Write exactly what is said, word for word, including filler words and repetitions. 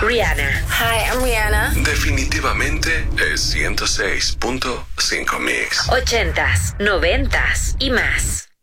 Rihanna. Hi, I'm Rihanna. Definitivamente es ciento seis punto cinco Mix. Ochentas, noventas y más.